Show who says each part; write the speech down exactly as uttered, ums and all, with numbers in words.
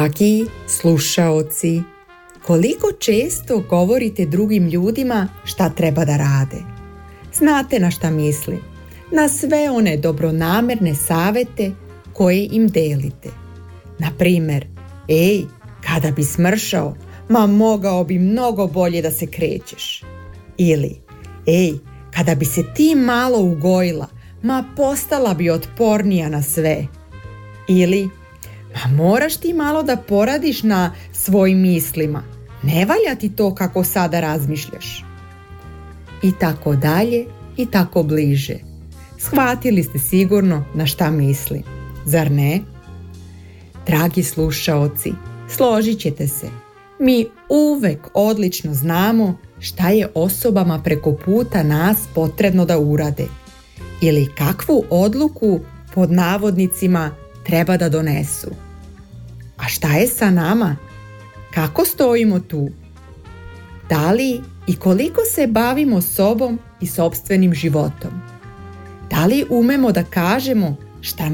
Speaker 1: Dragi slušaoci, koliko često govorite drugim ljudima šta treba da rade? Znate na šta mislim? Na sve one dobronamerne savete koje im delite. Na primjer, ej, kada bi smršao, ma mogao bi mnogo bolje da se krećeš. Ili, ej, kada bi se ti malo ugojila, ma postala bi otpornija na sve. Ili, ma moraš ti malo da poradiš na svojim mislima, ne valja ti to kako sada razmišljaš. I tako dalje i tako bliže. Shvatili ste sigurno na šta mislim, zar ne? Dragi slušaoci, složit ćete se, mi uvek odlično znamo šta je osobama preko puta nas potrebno da urade ili kakvu odluku pod navodnicima treba da donesu. A šta je sa nama? Kako stojimo tu? Da li i koliko se bavimo sobom i sopstvenim životom? Da li umemo da kažemo šta